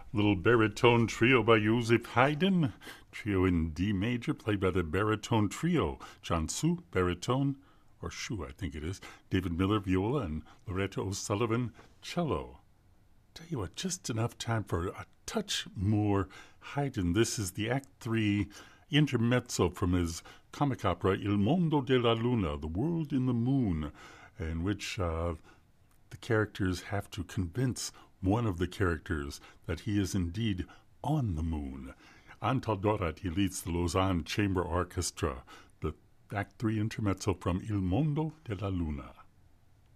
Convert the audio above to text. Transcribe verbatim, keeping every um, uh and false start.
Little baritone trio by Joseph Haydn. Trio in D major, played by the baritone trio. John Su, baritone, or Shu, I think it is. David Miller, viola, and Loretta O'Sullivan, cello. Tell you what, just enough time for a touch more Haydn. This is the Act Three intermezzo from his comic opera Il Mondo della Luna, The World in the Moon, in which uh, the characters have to convince one of the characters that he is indeed on the moon. Antal Dorati leads the Lausanne Chamber Orchestra, the Act Three intermezzo from Il Mondo della Luna.